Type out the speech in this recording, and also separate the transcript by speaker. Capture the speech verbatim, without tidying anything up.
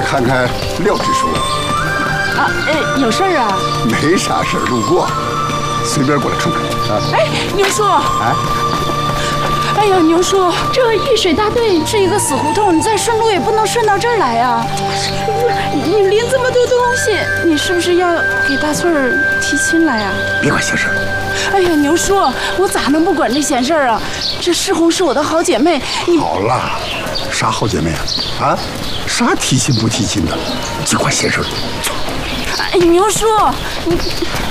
Speaker 1: 看看廖支书。
Speaker 2: 啊，哎，有事儿啊？
Speaker 1: 没啥事儿，路过，随便过来看看啊。
Speaker 2: 哎，牛叔。
Speaker 1: 哎。
Speaker 2: 哎呀，牛叔，这玉水大队是一个死胡同，你再顺路也不能顺到这儿来呀。你你拎这么多东西，你是不是要给大翠儿提亲来呀？
Speaker 1: 别管闲事儿。
Speaker 2: 哎呀，牛叔，我咋能不管这闲事儿啊？这世红是我的好姐妹，你
Speaker 1: 好了，啥好姐妹啊？啊，啥提亲不提亲的，净管闲事儿。
Speaker 2: 哎，牛叔，你。